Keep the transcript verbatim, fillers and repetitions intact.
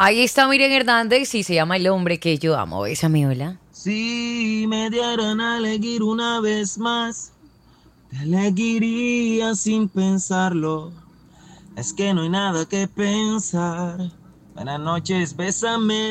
Ahí está Miriam Hernández y se llama El hombre que yo amo. Bésame, hola. Si me dieran a elegir una vez más, te elegiría sin pensarlo. Es que no hay nada que pensar. Buenas noches, bésame.